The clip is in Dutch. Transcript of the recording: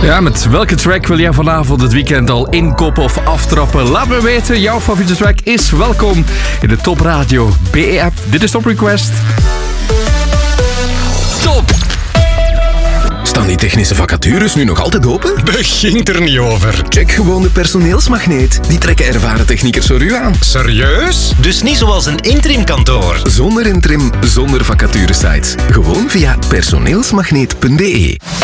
Ja, met welke track wil jij vanavond het weekend al inkoppen of aftrappen? Laat me weten, jouw favoriete track is welkom in de Top Radio BE-app. Dit is Top Request. Top! Staan die technische vacatures nu nog altijd open? Begint er niet over. Check gewoon de personeelsmagneet. Die trekken ervaren techniekers voor u aan. Serieus? Dus niet zoals een interimkantoor. Zonder interim, zonder vacaturesites. Gewoon via personeelsmagneet.be.